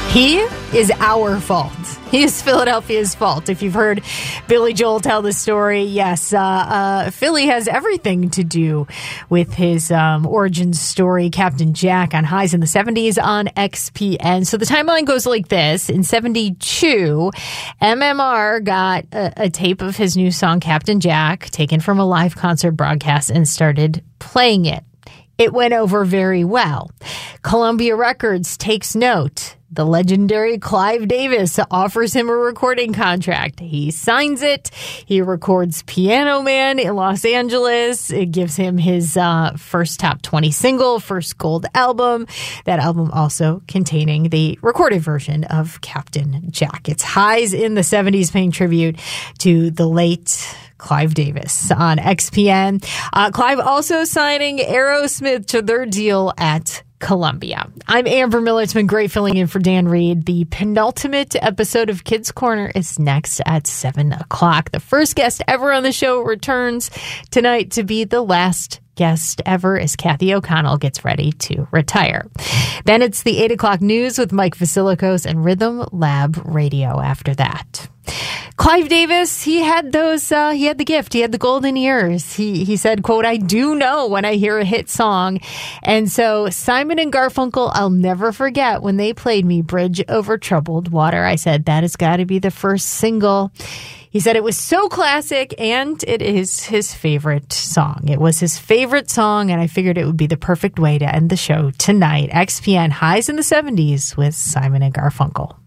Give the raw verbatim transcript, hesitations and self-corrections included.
He is our fault. He is Philadelphia's fault. If you've heard Billy Joel tell the story, yes, uh, uh, Philly has everything to do with his um, origin story, Captain Jack, on Highs in the seventies on X P N. So the timeline goes like this. In seventy-two, M M R got a, a tape of his new song, Captain Jack, taken from a live concert broadcast and started playing it. It went over very well. Columbia Records takes note. The legendary Clive Davis offers him a recording contract. He signs it. He records Piano Man in Los Angeles. It gives him his uh, first top twenty single, first gold album. That album also containing the recorded version of Captain Jack. It's Highs in the seventies, paying tribute to the late Clive Davis on X P N. Uh, Clive also signing Aerosmith to their deal at Columbia. I'm Amber Miller. It's been great filling in for Dan Reed. The penultimate episode of Kids Corner is next at seven o'clock. The first guest ever on the show returns tonight to be the last guest ever as Kathy O'Connell gets ready to retire. Then it's the eight o'clock news with Mike Vasilikos and Rhythm Lab Radio after that. Clive Davis, he had those, uh, he had the gift. He had the golden ears. He he said, quote, "I do know when I hear a hit song." And so Simon and Garfunkel, I'll never forget when they played me Bridge Over Troubled Water. I said, that has got to be the first single. He said it was so classic, and it is his favorite song. It was his favorite song, and I figured it would be the perfect way to end the show tonight. X P N Highs in the seventies with Simon and Garfunkel.